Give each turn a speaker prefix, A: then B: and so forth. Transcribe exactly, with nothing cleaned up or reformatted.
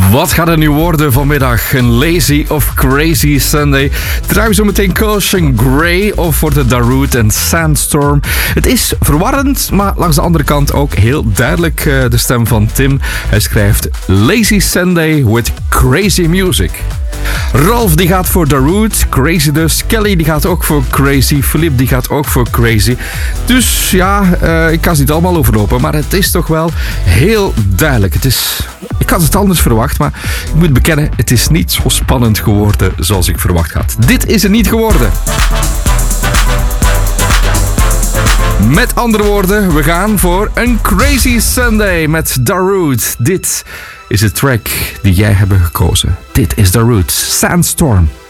A: Wat gaat er nu worden vanmiddag? Een lazy of crazy Sunday? Draai zo meteen Caution Grey of wordt het Darude en Sandstorm? Het is verwarrend, maar langs de andere kant ook heel duidelijk uh, de stem van Tim. Hij schrijft Lazy Sunday with crazy music. Ralf die gaat voor Darude, crazy dus. Kelly die gaat ook voor crazy. Philippe die gaat ook voor crazy. Dus ja, uh, ik kan ze niet allemaal overlopen, maar het is toch wel heel duidelijk. Het is... Ik had het anders verwacht, maar ik moet bekennen, het is niet zo spannend geworden zoals ik verwacht had. Dit is het niet geworden. Met andere woorden, we gaan voor een Crazy Sunday met Darude. Dit is de track die jij hebt gekozen. Dit is Darude, Sandstorm.